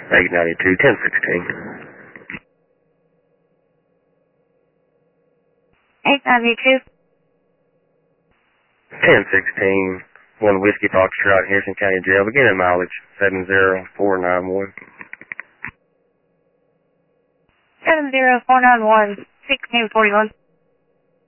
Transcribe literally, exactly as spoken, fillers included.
eight ninety-two, ten sixteen. eight ninety-two. ten sixteen, one Whiskey Foxtrot, Harrison County Jail, beginning mileage seven zero four nine one. seven zero four nine one, sixteen forty-one.